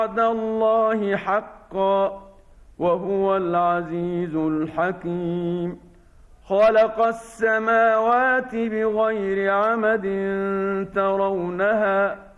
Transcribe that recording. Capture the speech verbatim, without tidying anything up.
وعد الله حقا وهو العزيز الحكيم خلق السماوات بغير عمد ترونها